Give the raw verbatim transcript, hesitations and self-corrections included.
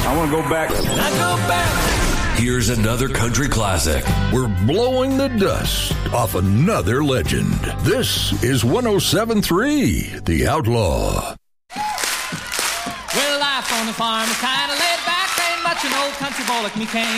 I want to go back. I go back. Here's another country classic. We're blowing the dust off another legend. This is one oh seven three, The Outlaw. Well, life on the farm is kind of laid back. Ain't much an old country boy like me can